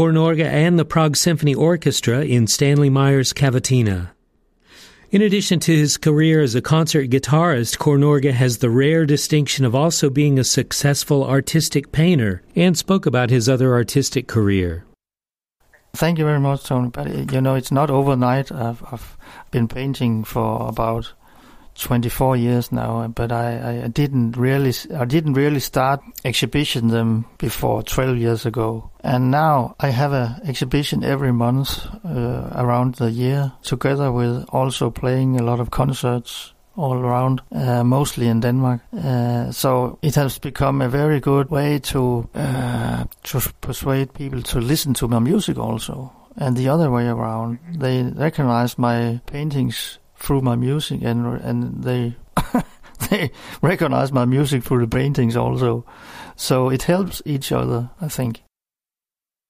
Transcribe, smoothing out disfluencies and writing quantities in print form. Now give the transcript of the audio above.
Kårnorge and the Prague Symphony Orchestra in Stanley Meyer's Cavatina. In addition to his career as a concert guitarist, Kårnorge has the rare distinction of also being a successful artistic painter, and spoke about his other artistic career. Thank you very much, Tony. But it's not overnight. I've been painting for about 24 years now, but I didn't really start exhibition them before 12 years ago. And now I have an exhibition every month around the year, together with also playing a lot of concerts all around, mostly in Denmark. So it has become a very good way to persuade people to listen to my music also. And the other way around, they recognize my paintings through my music, and they they recognize my music through the paintings also. So it helps each other, I think.